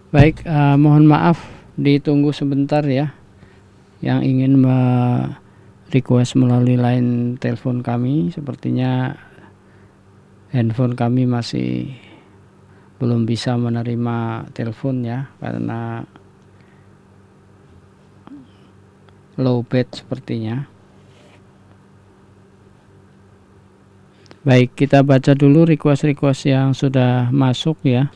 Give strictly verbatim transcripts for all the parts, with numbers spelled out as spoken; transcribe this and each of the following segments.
Baik, uh, mohon maaf ditunggu sebentar ya. Yang ingin me-request melalui line telepon kami, sepertinya handphone kami masih belum bisa menerima telepon ya, karena low bed sepertinya. Baik, kita baca dulu request-request yang sudah masuk ya.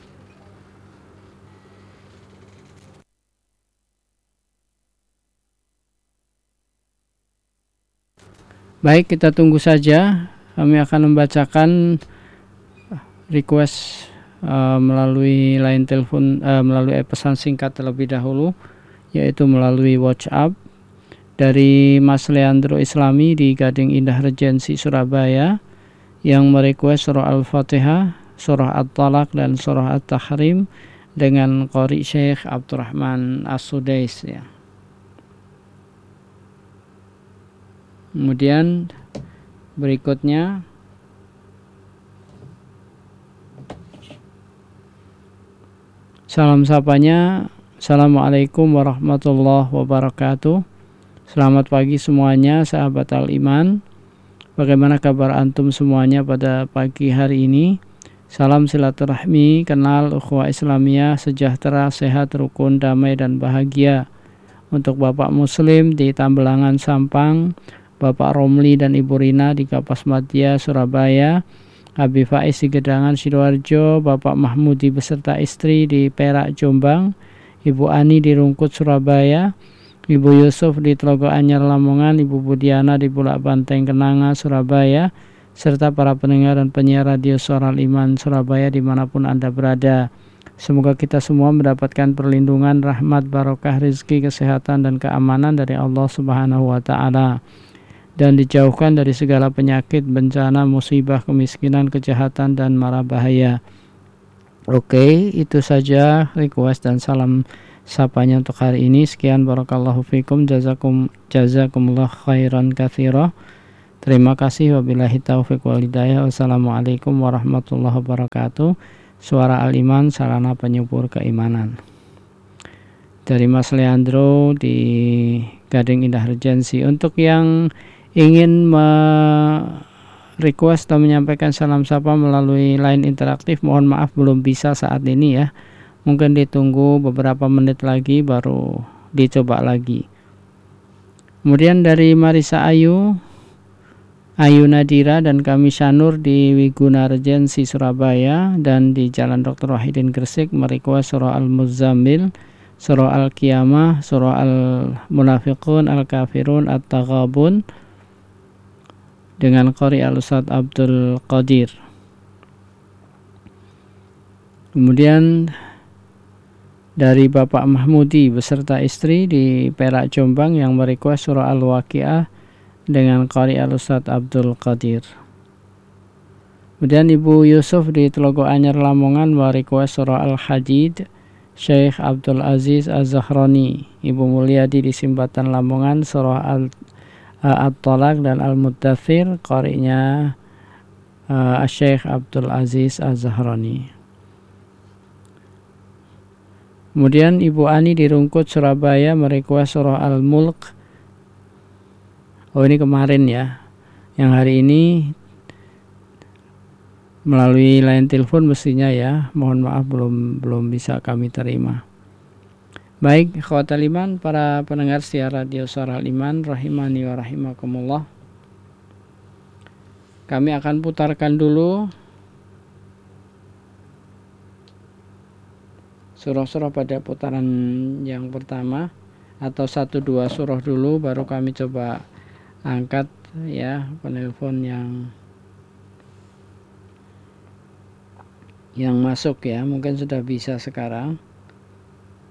Baik, kita tunggu saja. Kami akan membacakan request uh, melalui line telepon, uh, melalui pesan singkat terlebih dahulu, yaitu melalui WhatsApp dari Mas Leandro Islami di Gading Indah Regency Surabaya, yang merequest surah Al-Fatihah, surah At-Talaq dan surah At-Tahrim dengan qari Syekh Abdurrahman As-Sudais ya. Kemudian berikutnya salam sapanya, Assalamualaikum warahmatullahi wabarakatuh. Selamat pagi semuanya sahabat Al-Iman. Bagaimana kabar antum semuanya pada pagi hari ini? Salam silaturahmi, kenal, ukhuwah Islamiyah, sejahtera, sehat, rukun, damai dan bahagia untuk Bapak Muslim di Tambelangan Sampang, Bapak Romli dan Ibu Rina di Kapas Madya Surabaya, Abi Faiz di Gedangan Sidoarjo, Bapak Mahmudi beserta istri di Perak Jombang, Ibu Ani di Rungkut Surabaya, Ibu Yusuf di Telogo Anyar Lamongan, Ibu Budiana di Bulak Banteng Kenanga Surabaya, serta para pendengar dan penyiar radio Suara Iman Surabaya dimanapun Anda berada. Semoga kita semua mendapatkan perlindungan, rahmat, barokah, rizki, kesehatan dan keamanan dari Allah Subhanahu wa Ta'ala, dan dijauhkan dari segala penyakit, bencana, musibah, kemiskinan, kejahatan, dan mara bahaya. Oke, itu saja request dan salam sapanya untuk hari ini. Sekian, barakallahu fikum, jazakum jazakumullah khairan katsira. Terima kasih, wabillahi taufiq wal hidayah. Wassalamualaikum warahmatullahi wabarakatuh. Suara Al-Iman, sarana penyubur keimanan. Dari Mas Leandro di Gading Indah Regency. Untuk yang ingin me-request atau menyampaikan salam sapa melalui line interaktif, mohon maaf belum bisa saat ini ya. Mungkin ditunggu beberapa menit lagi baru dicoba lagi. Kemudian dari Marisa Ayu, Ayu Nadira dan kami Sanur di Wiguna Regency Surabaya dan di Jalan Doktor Wahidin Gresik merequest surah Al-Muzammil, surah Al-Qiyamah, surah Al-Munafiqun, Al-Kafirun, At-Taghabun dengan qari Al-Ustadz Abdul Qadir. Kemudian dari Bapak Mahmudi beserta istri di Perak Jombang yang merequest surah Al-Waqiah dengan qari Al-Ustadz Abdul Qadir. Kemudian Ibu Yusuf di Telogo Anyar Lamongan merequest surah Al-Hadid, Syekh Abdul Aziz Az-Zahrani. Ibu Mulyadi di Simbatan Lamongan surah Al At-Talaq dan Al-Muddathir, qari'nya uh, Syekh Abdul Aziz Az-Zahrani. Kemudian Ibu Ani di Rungkut Surabaya merequest surah Al-Mulk. Oh, ini kemarin ya. Yang hari ini melalui line telepon mestinya ya. Mohon maaf belum belum bisa kami terima. Baik, ikhwatal iman, para pendengar siar radio Suara Iman rahimani wa rahimakumullah. Kami akan putarkan dulu surah-surah pada putaran yang pertama, atau satu dua surah dulu baru kami coba angkat ya penelpon yang yang masuk ya. Mungkin sudah bisa sekarang.